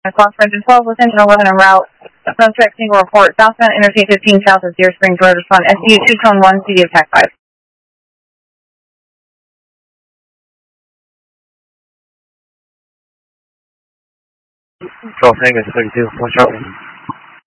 Fox Engine 12 with engine 11 en route. Suspect single report. Southbound Interstate 15 south of Deer Springs Road. Respond SU 2 tone 1 CD attack 5. Control Tango 32, watch out.